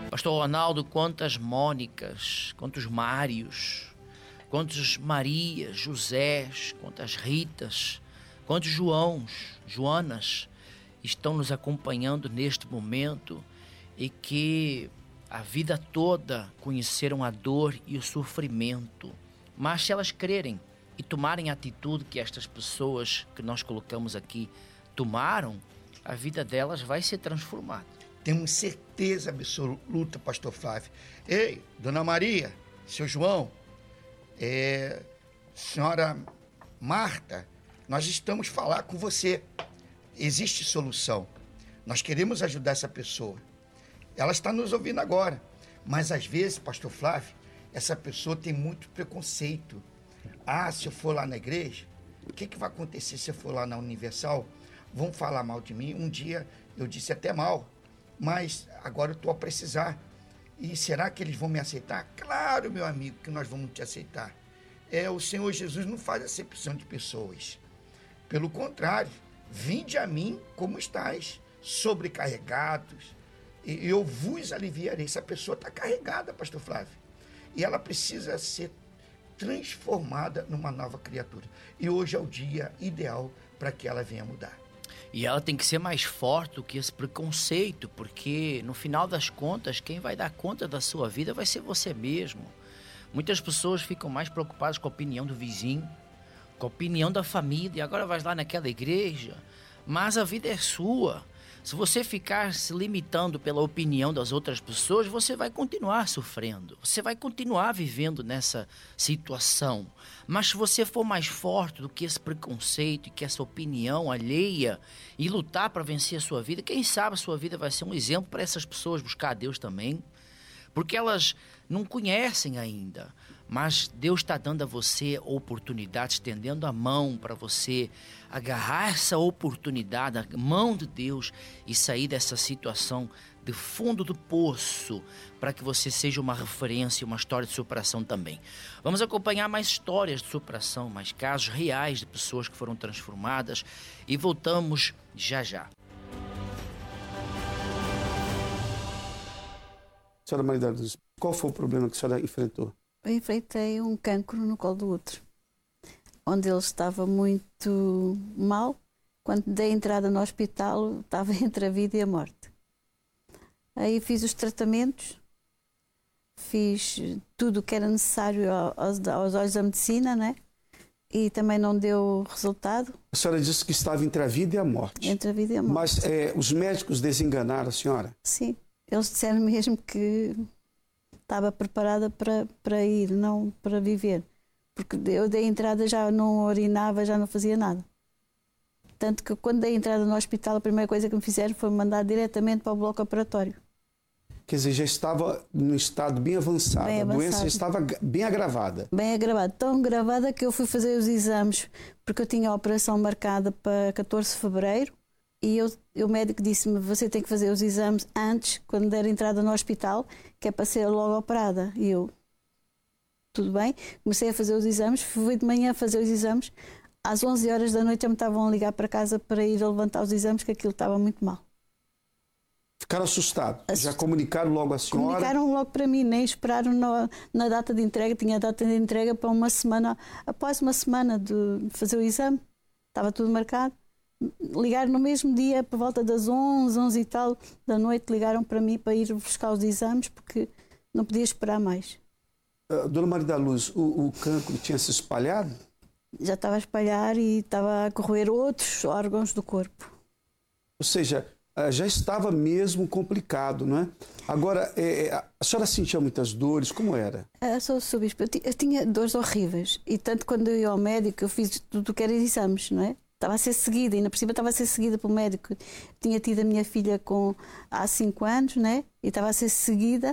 Pastor Ronaldo, quantas Mônicas, quantos Mários, quantos Marias, Josés, quantas Ritas, quantos Joãos, Joanas estão nos acompanhando neste momento e que a vida toda conheceram a dor e o sofrimento. Mas se elas crerem e tomarem a atitude que estas pessoas que nós colocamos aqui tomaram, a vida delas vai ser transformada. Temos certeza absoluta, pastor Flávio. Ei, dona Maria, seu João, senhora Marta, nós estamos falar com você. Existe solução. Nós queremos ajudar essa pessoa. Ela está nos ouvindo agora. Mas às vezes, pastor Flávio, essa pessoa tem muito preconceito. Ah, se eu for lá na igreja, o que vai acontecer se eu for lá na Universal? Vão falar mal de mim. Um dia eu disse até mal, mas agora eu estou a precisar. E será que eles vão me aceitar? Claro, meu amigo, que nós vamos te aceitar. O Senhor Jesus não faz acepção de pessoas. Pelo contrário, vinde a mim como estáis, sobrecarregados, e eu vos aliviarei. Essa pessoa está carregada, pastor Flávio, e ela precisa ser transformada numa nova criatura. E hoje é o dia ideal para que ela venha mudar. E ela tem que ser mais forte do que esse preconceito, porque no final das contas, quem vai dar conta da sua vida vai ser você mesmo. Muitas pessoas ficam mais preocupadas com a opinião do vizinho, com a opinião da família, e agora vai lá naquela igreja, mas a vida é sua. Se você ficar se limitando pela opinião das outras pessoas, você vai continuar sofrendo, você vai continuar vivendo nessa situação. Mas se você for mais forte do que esse preconceito e que essa opinião alheia e lutar para vencer a sua vida, quem sabe a sua vida vai ser um exemplo para essas pessoas buscar a Deus também. Porque elas não conhecem ainda, mas Deus está dando a você oportunidade, estendendo a mão para você agarrar essa oportunidade, a mão de Deus, e sair dessa situação de fundo do poço, para que você seja uma referência, uma história de superação também. Vamos acompanhar mais histórias de superação, mais casos reais de pessoas que foram transformadas, e voltamos já já. Senhora Maria da Luz, qual foi o problema que a senhora enfrentou? Eu enfrentei um cancro no colo do útero, onde ele estava muito mal. Quando dei entrada no hospital, estava entre a vida e a morte. Aí fiz os tratamentos, fiz tudo o que era necessário aos olhos da medicina, né? E também não deu resultado. A senhora disse que estava entre a vida e a morte. Entre a vida e a morte. Mas os médicos desenganaram a senhora? Sim. Eles disseram mesmo que estava preparada para ir, não para viver. Porque eu dei entrada, já não urinava, já não fazia nada. Tanto que quando dei entrada no hospital, a primeira coisa que me fizeram foi me mandar diretamente para o bloco operatório. Quer dizer, já estava num estado bem avançado. Bem avançado. A doença já estava bem agravada. Bem agravada. Tão agravada que eu fui fazer os exames, porque eu tinha a operação marcada para 14 de fevereiro. E o médico disse-me, você tem que fazer os exames antes, quando der entrada no hospital, que é para ser logo operada. E eu, tudo bem, comecei a fazer os exames, fui de manhã fazer os exames, às 11 horas da noite já me estavam a ligar para casa para ir a levantar os exames, que aquilo estava muito mal. Ficaram assustados? Já comunicaram logo à senhora? Comunicaram logo para mim, nem esperaram na data de entrega, tinha a data de entrega para uma semana, após uma semana de fazer o exame, estava tudo marcado. Ligaram no mesmo dia, por volta das 11 e tal da noite, ligaram para mim para ir buscar os exames, porque não podia esperar mais. Dona Maria da Luz, o cancro tinha se espalhado? Já estava a espalhar e estava a corroer outros órgãos do corpo. Ou seja, já estava mesmo complicado, não é? Agora, a senhora sentia muitas dores, como era? Sou bispo, eu tinha dores horríveis, e tanto quando eu ia ao médico, eu fiz tudo o que era exames, não é? Estava a ser seguida, ainda por cima estava a ser seguida pelo médico. Tinha tido a minha filha há 5 anos, né? E estava a ser seguida,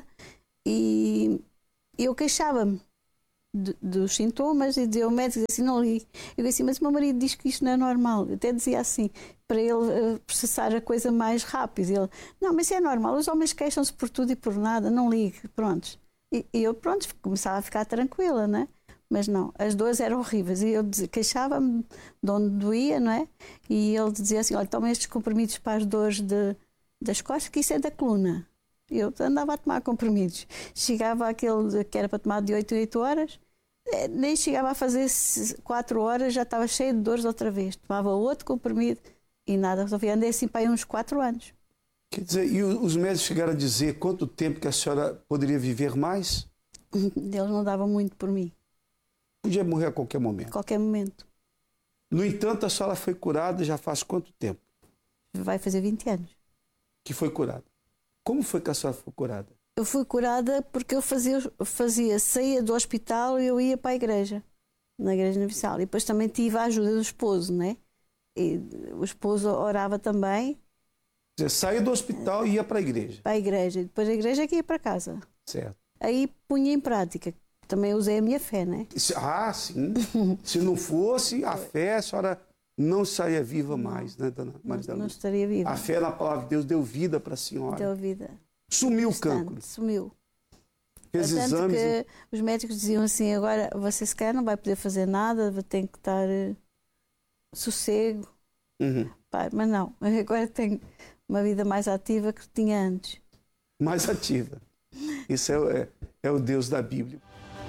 e eu queixava-me dos sintomas e dizia ao médico assim, não li. Eu disse assim, mas o meu marido diz que isto não é normal. Eu até dizia assim, para ele processar a coisa mais rápido. Ele, não, mas isso é normal, os homens queixam-se por tudo e por nada, não ligue, pronto. E eu, pronto, começava a ficar tranquila, né? Mas não, as dores eram horríveis e eu queixava-me de onde doía, não é? E ele dizia assim, olha, toma estes comprimidos para as dores das costas, que isso é da coluna. Eu andava a tomar comprimidos. Chegava aquele que era para tomar de 8 em 8 horas, nem chegava a fazer 4 horas, já estava cheio de dores outra vez. Tomava outro comprimido e nada resolvia. Andei assim para aí uns 4 anos. Quer dizer, e os médicos chegaram a dizer quanto tempo que a senhora poderia viver mais? Eles não davam muito por mim. Podia morrer a qualquer momento. A qualquer momento. No entanto, a senhora foi curada já faz quanto tempo? Vai fazer 20 anos. Que foi curada. Como foi que a senhora foi curada? Eu fui curada porque eu saía do hospital e eu ia para a igreja, na Igreja Universal. E depois também tive a ajuda do esposo, né? E o esposo orava também. Você saía do hospital e ia para a igreja? Para a igreja. Depois a igreja é que ia para casa. Certo. Aí punha em prática. Também usei a minha fé, né? Ah, sim. Se não fosse a fé, a senhora não estaria viva mais, né, dona Maria da Luz? Não estaria viva. A fé na palavra de Deus deu vida para a senhora. Deu vida. Sumiu o cancro. Sumiu. Fez Tanto exames. que os médicos diziam assim, agora você se calhar não vai poder fazer nada, tem que estar sossego. Uhum. Pai, mas não, agora tenho uma vida mais ativa que tinha antes. Mais ativa. Isso é o Deus da Bíblia.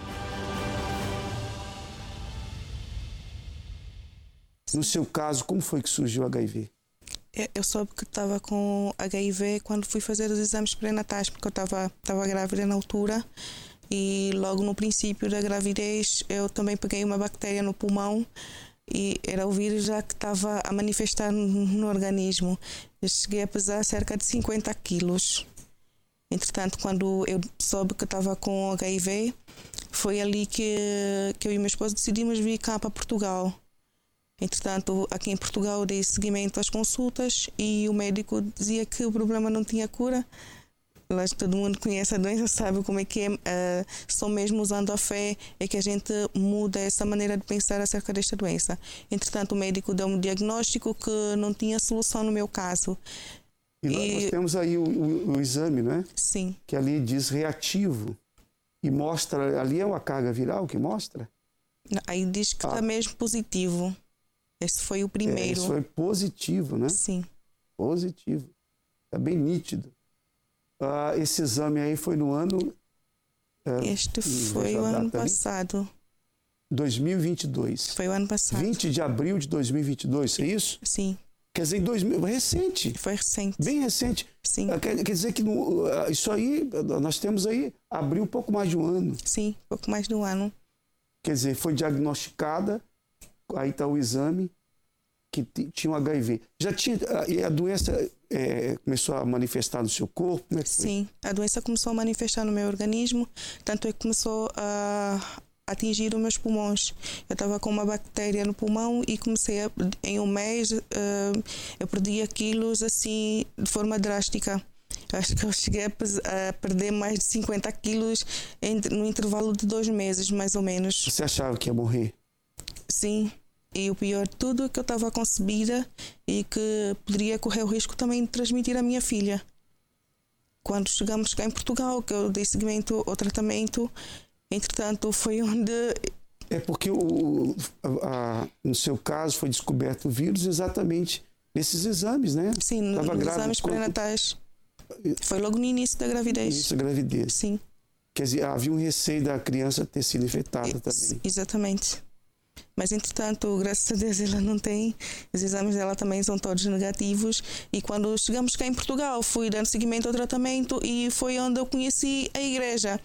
No seu caso, como foi que surgiu o HIV? Eu soube que estava com HIV quando fui fazer os exames pré-natais, porque eu estava grávida na altura e logo no princípio da gravidez eu também peguei uma bactéria no pulmão e era o vírus já que estava a manifestar no organismo. Eu cheguei a pesar cerca de 50 quilos. Entretanto, quando eu soube que estava com HIV, foi ali que eu e meu esposo decidimos vir cá para Portugal. Entretanto, aqui em Portugal dei seguimento às consultas e o médico dizia que o problema não tinha cura. Mas todo mundo conhece a doença, sabe como é que é. Só mesmo usando a fé é que a gente muda essa maneira de pensar acerca desta doença. Entretanto, o médico deu um diagnóstico que não tinha solução no meu caso. E nós temos aí o exame, não é? Sim. Que ali diz reativo. E mostra, ali é uma carga viral que mostra? Aí diz que está mesmo positivo. Esse foi o primeiro. Esse foi positivo, né? Sim. Positivo. Está bem nítido. Esse exame aí foi no ano... Este foi o ano passado. 2022. Foi o ano passado. 20 de abril de 2022, é isso? Sim. Quer dizer, recente. Foi recente. Bem recente. Sim. Quer dizer que isso aí, nós temos aí, abriu um pouco mais de um ano. Sim, pouco mais de um ano. Quer dizer, foi diagnosticada, aí está o exame, que tinha um HIV. Já tinha, e a doença começou a manifestar no seu corpo? Como é que foi? Sim, a doença começou a manifestar no meu organismo, tanto é que começou a atingir os meus pulmões. Eu estava com uma bactéria no pulmão e comecei em um mês, eu perdia quilos assim, de forma drástica. Acho que eu cheguei a perder mais de 50 quilos no intervalo de 2 meses, mais ou menos. Você achava que ia morrer? Sim. E o pior de tudo é que eu estava concebida e que poderia correr o risco também de transmitir à minha filha. Quando chegamos cá em Portugal, que eu dei seguimento ao tratamento, entretanto foi onde... É porque no seu caso foi descoberto o vírus exatamente nesses exames, né? Sim, nos exames pré-natais. Foi logo no início da gravidez. No início da gravidez. Sim. Quer dizer, havia um receio da criança ter sido infectada também. Exatamente. Mas, entretanto, graças a Deus ela não tem. Os exames dela também são todos negativos. E quando chegamos cá em Portugal, fui dando seguimento ao tratamento e foi onde eu conheci a igreja.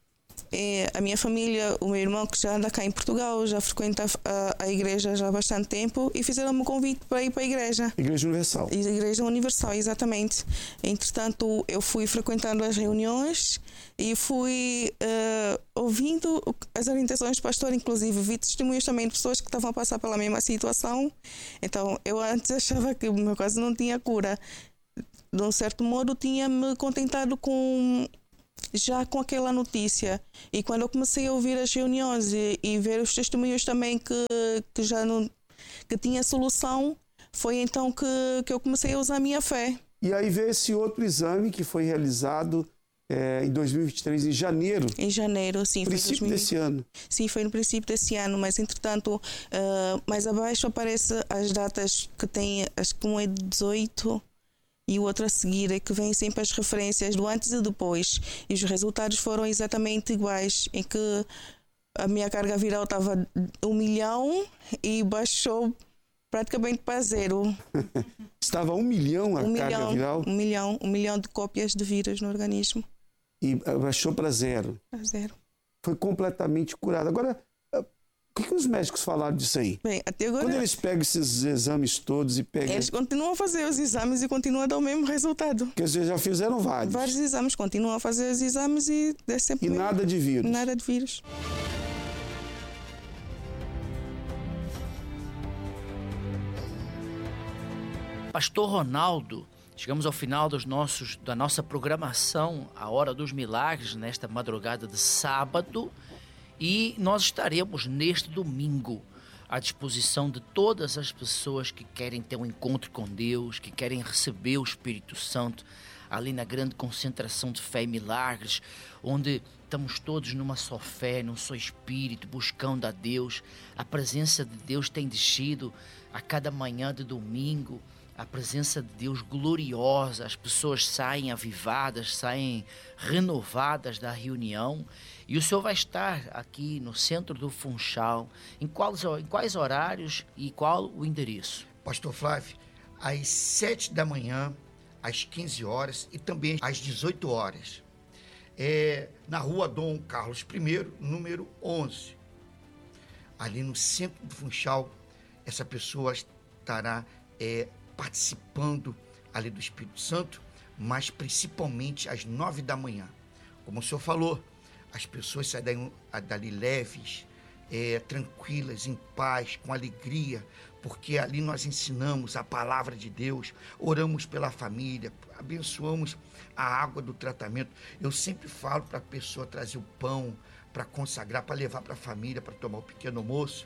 A minha família, o meu irmão que já anda cá em Portugal, já frequenta a igreja já há bastante tempo e fizeram-me um convite para ir para a igreja. Igreja Universal. Igreja Universal, exatamente. Entretanto, eu fui frequentando as reuniões e fui ouvindo as orientações do pastor, inclusive vi testemunhos também de pessoas que estavam a passar pela mesma situação. Então, eu antes achava que o meu caso não tinha cura. De um certo modo, tinha-me contentado com aquela notícia, e quando eu comecei a ouvir as reuniões e ver os testemunhos também que já não que tinha solução, foi então que eu comecei a usar a minha fé. E aí veio esse outro exame que foi realizado em 2023, em janeiro. Em janeiro, sim. No princípio desse ano. Sim, foi no princípio desse ano, mas entretanto, mais abaixo aparecem as datas que tem, acho que um é 18 e o outro a seguir, é que vem sempre as referências do antes e depois. E os resultados foram exatamente iguais, em que a minha carga viral estava 1 milhão e baixou praticamente para 0. Estava 1 milhão a carga viral? 1 milhão de cópias de vírus no organismo. E baixou para 0. Para 0. Foi completamente curado. Agora, o que os médicos falaram disso aí? Bem, até agora, quando eles pegam esses exames todos e pegam... Eles continuam a fazer os exames e continuam a dar o mesmo resultado. Porque eles já fizeram vários. Vários exames, continuam a fazer os exames e é sempre... E nada de vírus. Nada de vírus. Pastor Ronaldo, chegamos ao final da nossa programação, a Hora dos Milagres, nesta madrugada de sábado, e nós estaremos neste domingo à disposição de todas as pessoas que querem ter um encontro com Deus, que querem receber o Espírito Santo, ali na grande concentração de fé e milagres, onde estamos todos numa só fé, num só espírito, buscando a Deus. A presença de Deus tem descido a cada manhã de domingo, a presença de Deus gloriosa, as pessoas saem avivadas, saem renovadas da reunião, e o Senhor vai estar aqui no centro do Funchal. Em quais horários e qual o endereço? Pastor Flávio, às 7 da manhã, às 15 horas e também às 18 horas. Na rua Dom Carlos I, número 11. Ali no centro do Funchal, essa pessoa estará participando ali do Espírito Santo, mas principalmente às 9 da manhã. Como o senhor falou, as pessoas saem dali leves, tranquilas, em paz, com alegria, porque ali nós ensinamos a palavra de Deus, oramos pela família, abençoamos a água do tratamento. Eu sempre falo para a pessoa trazer o pão para consagrar, para levar para a família, para tomar o pequeno almoço.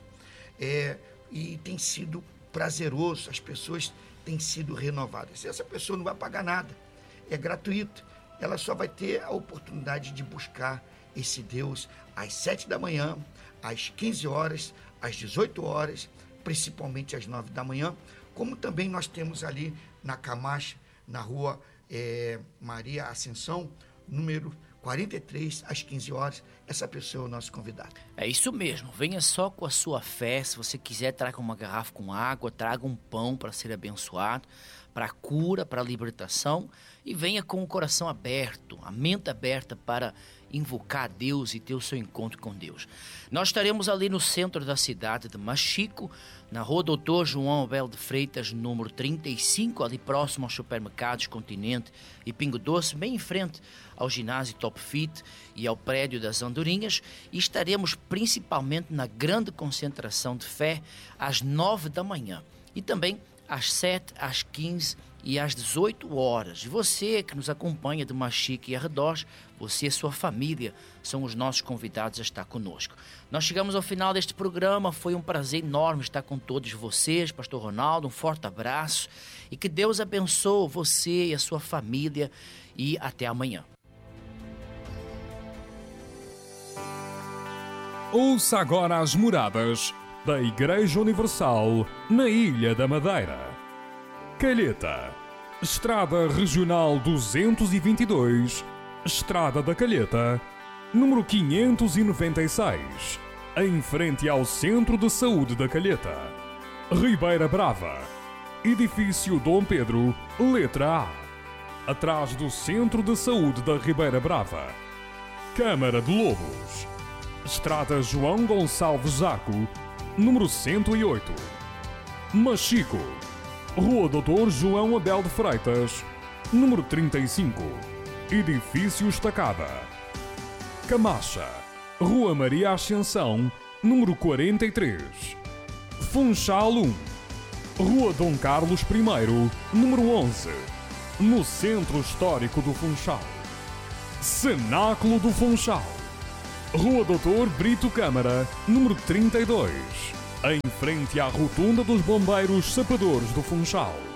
E tem sido prazeroso, as pessoas têm sido renovadas. Essa pessoa não vai pagar nada, é gratuito. Ela só vai ter a oportunidade de buscar esse Deus às 7 da manhã, às 15 horas, às 18 horas, principalmente às 9 da manhã, como também nós temos ali na Camacha, na rua Maria Ascensão, número 43, às 15 horas, essa pessoa é o nosso convidado. É isso mesmo, venha só com a sua fé. Se você quiser, traga uma garrafa com água, traga um pão para ser abençoado, para a cura, para a libertação, e venha com o coração aberto, a mente aberta para invocar a Deus e ter o seu encontro com Deus. Nós estaremos ali no centro da cidade de Machico, na rua Doutor João Abel de Freitas, número 35, ali próximo aos supermercados Continente e Pingo Doce, bem em frente ao ginásio Top Fit e ao prédio das Andorinhas, e estaremos principalmente na grande concentração de fé às 9 da manhã e também às 7, às 15 e às 18 horas. E você que nos acompanha de Machico e arredores, você e sua família são os nossos convidados a estar conosco. Nós chegamos ao final deste programa, foi um prazer enorme estar com todos vocês, Pastor Ronaldo, um forte abraço e que Deus abençoe você e a sua família e até amanhã. Ouça agora as moradas da Igreja Universal na Ilha da Madeira. Calheta, Estrada Regional 222, Estrada da Calheta, número 596, em frente ao Centro de Saúde da Calheta. Ribeira Brava, Edifício Dom Pedro, letra A, atrás do Centro de Saúde da Ribeira Brava. Câmara de Lobos, Estrada João Gonçalves Zaco, número 108. Machico, Rua Doutor João Abel de Freitas, número 35, Edifício Estacada. Camacha, Rua Maria Ascensão, número 43. Funchal 1, Rua Dom Carlos I, número 11, no Centro Histórico do Funchal. Cenáculo do Funchal, Rua Doutor Brito Câmara, número 32, em frente à Rotunda dos Bombeiros Sapadores do Funchal.